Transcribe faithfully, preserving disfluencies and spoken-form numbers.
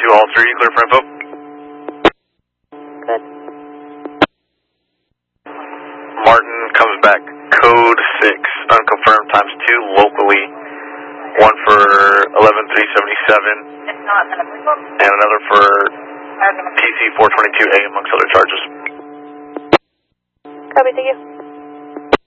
two, all three, clear for info. Good. Martin comes back, code six, unconfirmed times two, locally, one for eleven three seventy-seven, and another for P C four twenty-two A amongst other charges. Copy, thank you.